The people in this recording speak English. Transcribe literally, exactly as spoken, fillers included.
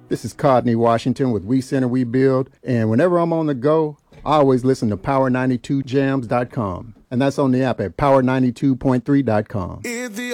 This is Codney Washington with We Center, We Build. And whenever I'm on the go, I always listen to power ninety two jams dot com. And that's on the app at power ninety two point three dot com. If